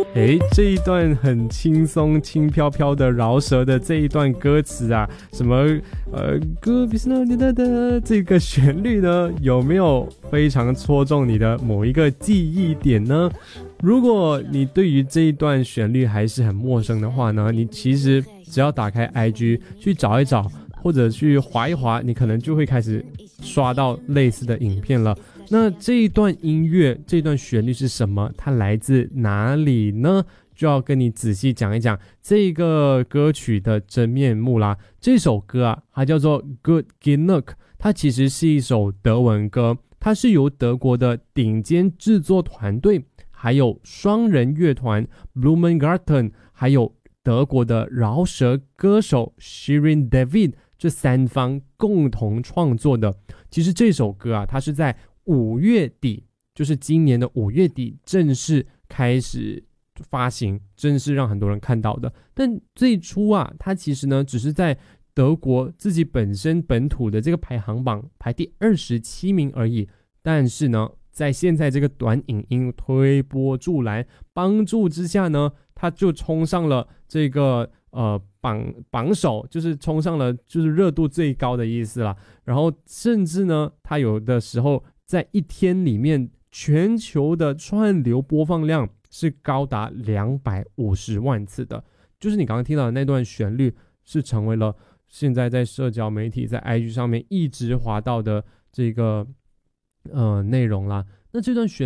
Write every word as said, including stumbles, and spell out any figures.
诶，这一段很轻松轻飘飘的饶舌的这一段歌词啊，什么呃歌比斯诺的的这个旋律呢，有没有非常戳中你的某一个记忆点呢？如果你对于这一段旋律还是很陌生的话呢，你其实只要打开 I G 去找一找，或者去滑一滑，你可能就会开始刷到类似的影片了。那这一段音乐，这段旋律是什么？它来自哪里呢？就要跟你仔细讲一讲这个歌曲的真面目啦。这首歌啊，它叫做 Good Genug， 它其实是一首德文歌，它是由德国的顶尖制作团队，还有双人乐团 Blumengarten， 还有德国的饶舌歌手 Shirin David 这三方共同创作的。其实这首歌啊，它是在五月底，就是今年的五月底正式开始发行，正式让很多人看到的。但最初啊，它其实呢只是在德国自己本身本土的这个排行榜排第二十七名而已。但是呢，在现在这个短影音推波助澜帮助之下呢，它就冲上了这个呃榜榜首，就是冲上了就是热度最高的意思啦。然后甚至呢，它有的时候在一天里面全球的串流播放量是高达两百五十万次的，就是你刚刚听到的那段旋律是成为了现在在社交媒体在 I G 上面一直滑到的这个呃内容啦。那这段旋